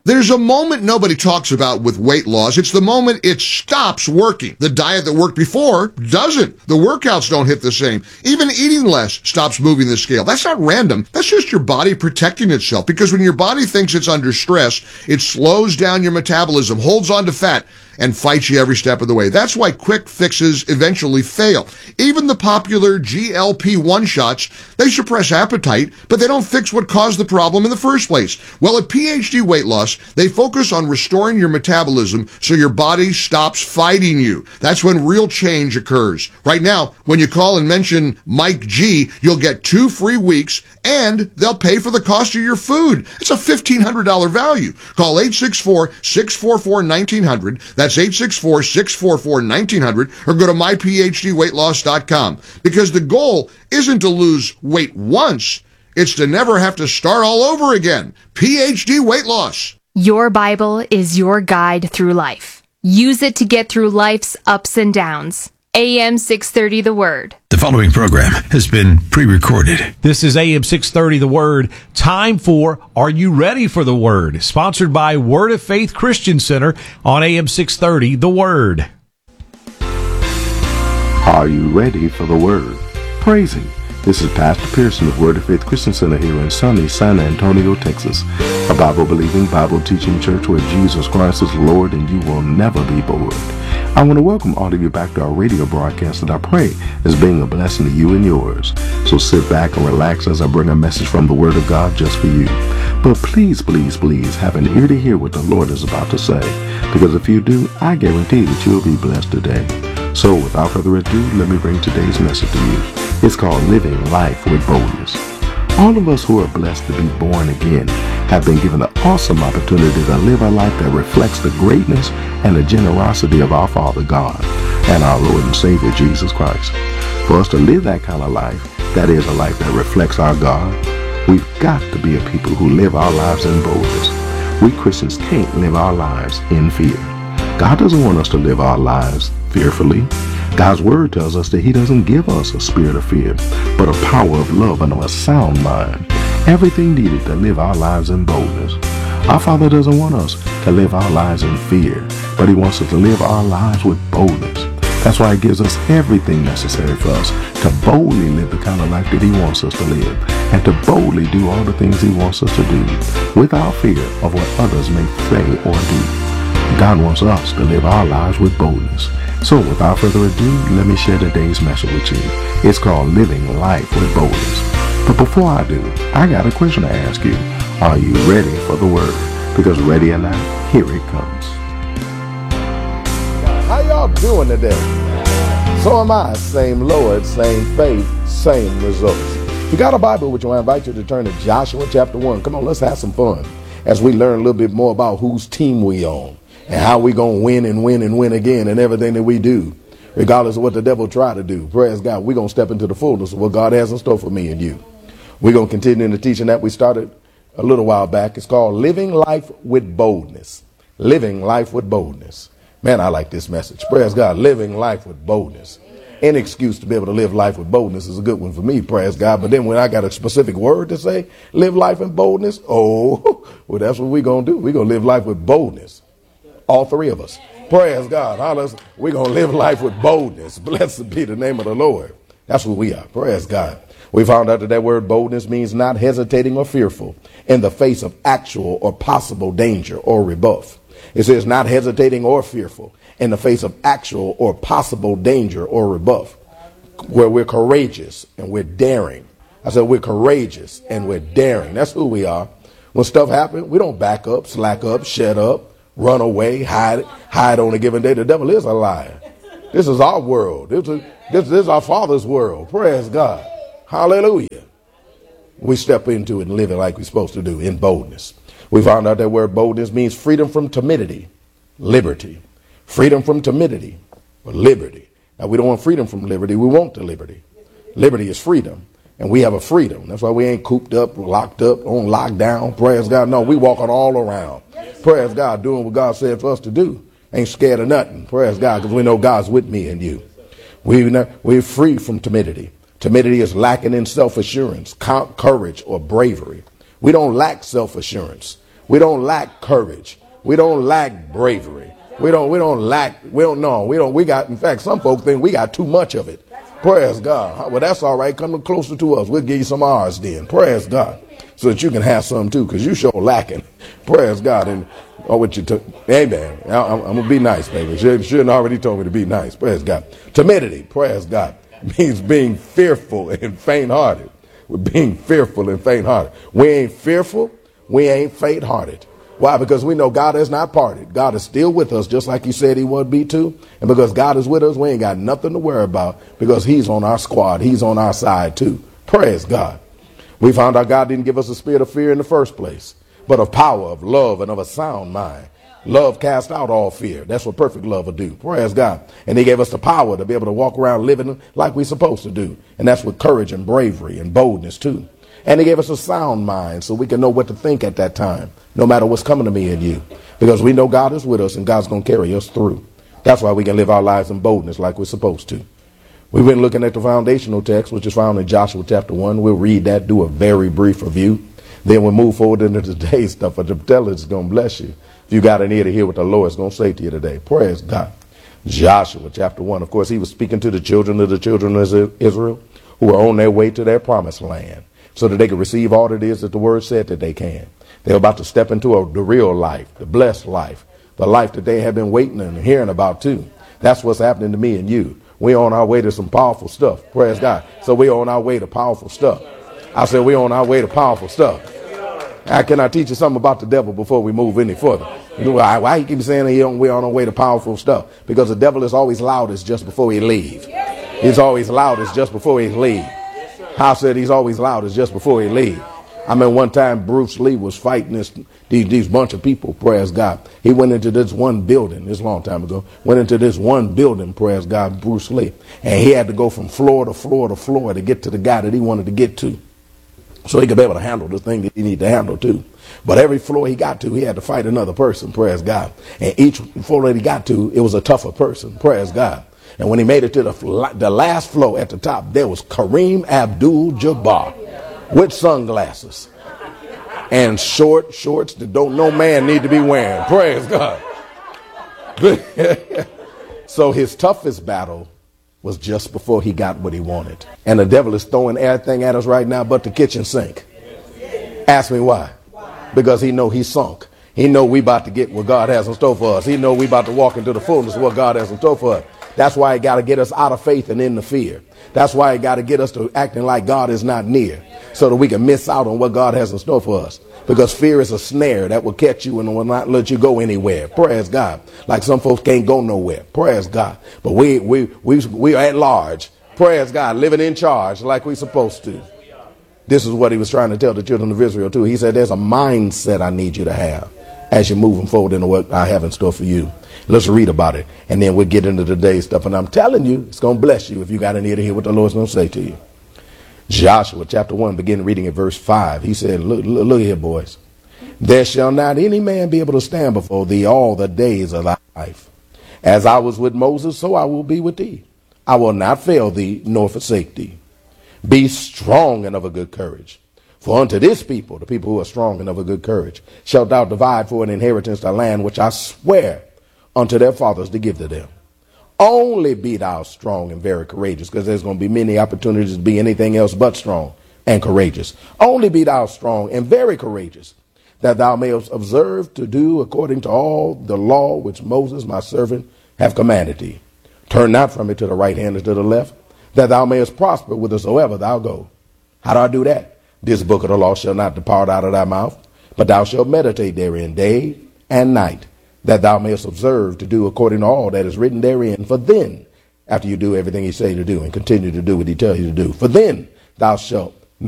There's a moment nobody talks about with weight loss. It's the moment it stops working. The diet that worked before doesn't. The workouts don't hit the same. Even eating less stops moving the scale. That's not random. That's just your body protecting itself, because when your body thinks it's under stress, it slows down your metabolism, holds on to fat, and fights you every step of the way. That's why quick fixes eventually fail. Even the popular GLP-1 shots, they suppress appetite, but they don't fix what caused the problem in the first place. Well, at PhD Weight Loss, they focus on restoring your metabolism so your body stops fighting you. That's when real change occurs. Right now, when you call and mention Mike G, you'll get 2 free weeks, and they'll pay for the cost of your food. It's a $1,500 value. Call 864-644-1900. That's 864-644-1900, or go to myphdweightloss.com. Because the goal isn't to lose weight once, it's to never have to start all over again. PhD Weight Loss. Your Bible is your guide through life. Use it to get through life's ups and downs. AM 630 The Word. The following program has been pre-recorded. This is AM 630 The Word. Time for Are You Ready for the Word? Sponsored by Word of Faith Christian Center on AM 630 The Word. Are you ready for the Word? Praise Him. This is Pastor Pearson of Word of Faith Christian Center here in sunny San Antonio, Texas. A Bible-believing, Bible-teaching church where Jesus Christ is Lord and you will never be bored. I want to welcome all of you back to our radio broadcast that I pray is being a blessing to you and yours. So sit back and relax as I bring a message from the Word of God just for you. But please, please, please have an ear to hear what the Lord is about to say. Because if you do, I guarantee that you'll be blessed today. So without further ado, let me bring today's message to you. It's called Living Life with Boldness. All of us who are blessed to be born again have been given the awesome opportunity to live a life that reflects the greatness and the generosity of our Father God and our Lord and Savior Jesus Christ. For us to live that kind of life, that is a life that reflects our God, we've got to be a people who live our lives in boldness. We Christians can't live our lives in fear. God doesn't want us to live our lives fearfully. God's word tells us that He doesn't give us a spirit of fear, but a power of love and of a sound mind. Everything needed to live our lives in boldness. Our Father doesn't want us to live our lives in fear, but He wants us to live our lives with boldness. That's why He gives us everything necessary for us to boldly live the kind of life that He wants us to live, and to boldly do all the things He wants us to do without fear of what others may say or do. God wants us to live our lives with boldness. So without further ado, let me share today's message with you. It's called Living Life with Boldness. But before I do, I got a question to ask you. Are you ready for the Word? Because ready or not, here it comes. How y'all doing today? So am I. Same Lord, same faith, same results. If you got a Bible with you, I invite you to turn to Joshua chapter 1. Come on, let's have some fun as we learn a little bit more about whose team we on and how we going to win and win and win again in everything that we do, regardless of what the devil try to do. Praise God. We're going to step into the fullness of what God has in store for me and you. We're going to continue in the teaching that we started a little while back. It's called Living Life with Boldness. Living Life with Boldness. Man, I like this message. Praise God. Living life with boldness. Any excuse to be able to live life with boldness is a good one for me, praise God. But then when I got a specific word to say, live life in boldness, well, that's what we're going to do. We're going to live life with boldness. All three of us. Praise God. We're going to live life with boldness. Blessed be the name of the Lord. That's who we are. Praise God. We found out that word boldness means not hesitating or fearful in the face of actual or possible danger or rebuff. It says not hesitating or fearful in the face of actual or possible danger or rebuff, where we're courageous and we're daring. I said we're courageous and we're daring. That's who we are. When stuff happens, we don't back up, slack up, shut up, run away, hide on a given day. The devil is a liar. This is our world. This is our Father's world. Praise God. Hallelujah. We step into it and live it like we're supposed to do in boldness. We found out that word boldness means freedom from timidity, liberty. Freedom from timidity, or liberty. Now, we don't want freedom from liberty. We want the liberty. Liberty is freedom, and we have a freedom. That's why we ain't cooped up, locked up, on lockdown. Praise God. No, we walking all around. Praise God, doing what God said for us to do. Ain't scared of nothing. Praise God, because we know God's with me and you. We're free from timidity. Timidity is lacking in self-assurance, courage, or bravery. We don't lack self-assurance. We don't lack courage. We don't lack bravery. We got, in fact, some folks think we got too much of it. Praise God. Well, that's all right. Come closer to us. We'll give you some ours then. Praise God. So that you can have some too, because you sure lacking. Praise God. And amen. I'm going to be nice, baby. She shouldn't already told me to be nice. Praise God. Timidity, praise God, means being fearful and faint-hearted. We're being fearful and faint-hearted. We ain't fearful. We ain't faint-hearted. Why? Because we know God has not parted. God is still with us, just like he said he would be too. And because God is with us, we ain't got nothing to worry about, because he's on our squad. He's on our side too. Praise God. We found out God didn't give us a spirit of fear in the first place, but of power, of love, and of a sound mind. Love casts out all fear. That's what perfect love will do. Praise God. And he gave us the power to be able to walk around living like we're supposed to do. And that's with courage and bravery and boldness too. And he gave us a sound mind so we can know what to think at that time, no matter what's coming to me and you, because we know God is with us and God's going to carry us through. That's why we can live our lives in boldness like we're supposed to. We've been looking at the foundational text, which is found in Joshua chapter 1. We'll read that, do a very brief review. Then we'll move forward into today's stuff. But the tell is going to bless you. If you got an ear to hear what the Lord is going to say to you today. Praise God. Joshua chapter 1. Of course, he was speaking to the children of Israel who were on their way to their promised land, so that they could receive all that it is that the word said that they can. They're about to step into the real life, the blessed life, the life that they have been waiting and hearing about too. That's what's happening to me and you. We're on our way to some powerful stuff. Praise God. So we're on our way to powerful stuff. I said we're on our way to powerful stuff. How can I teach you something about the devil before we move any further? Why he keep saying we're on our way to powerful stuff? Because the devil is always loudest just before he leave. He's always loudest just before he leave. I said he's always loudest just before he leave. I mean, one time Bruce Lee was fighting these bunch of people, praise God. He went into this one building, this long time ago, went into this one building, praise God, Bruce Lee. And he had to go from floor to floor to floor to get to the guy that he wanted to get to, so he could be able to handle the thing that he needed to handle too. But every floor he got to, he had to fight another person, praise God. And each floor that he got to, it was a tougher person, praise God. And when he made it to the last floor at the top, there was Kareem Abdul-Jabbar with sunglasses and shorts that no man need to be wearing. Praise God. So his toughest battle was just before he got what he wanted. And the devil is throwing everything at us right now but the kitchen sink. Ask me why. Because he know he's sunk. He know we about to get what God has in store for us. He know we about to walk into the fullness of what God has in store for us. That's why he got to get us out of faith and into fear. That's why he got to get us to acting like God is not near, so that we can miss out on what God has in store for us. Because fear is a snare that will catch you and will not let you go anywhere. Praise God. Like some folks can't go nowhere. Praise God. But we are at large. Praise God. Living in charge like we're supposed to. This is what he was trying to tell the children of Israel too. He said, there's a mindset I need you to have as you're moving forward into what I have in store for you. Let's read about it, and then we'll get into today's stuff. And I'm telling you, it's going to bless you if you got an ear to hear what the Lord's going to say to you. Joshua chapter 1, begin reading at verse 5. He said, look here, boys. There shall not any man be able to stand before thee all the days of thy life. As I was with Moses, so I will be with thee. I will not fail thee nor forsake thee. Be strong and of a good courage. For unto this people, the people who are strong and of a good courage, shalt thou divide for an inheritance the land which I swear unto their fathers to give to them. Only be thou strong and very courageous, because there's going to be many opportunities to be anything else but strong and courageous. Only be thou strong and very courageous, that thou mayest observe to do according to all the law which Moses my servant have commanded thee. Turn not from it to the right hand or to the left, that thou mayest prosper whithersoever thou go. How do I do that? This book of the law shall not depart out of thy mouth, but thou shalt meditate therein day and night, that thou mayest observe to do according to all that is written therein. For then, after you do everything he say to do and continue to do what he tells you to do, for then thou shalt